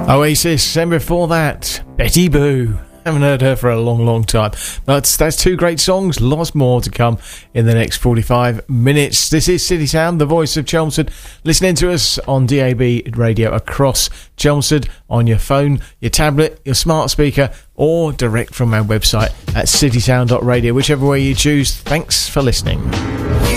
Oasis, and before that, Betty Boo. Haven't heard her for a long, long time. But that's two great songs. Lots more to come in the next 45 minutes. This is City Sound, the voice of Chelmsford. Listening to us on DAB radio across Chelmsford, on your phone, your tablet, your smart speaker, or direct from our website at citysound.radio. Whichever way you choose, thanks for listening.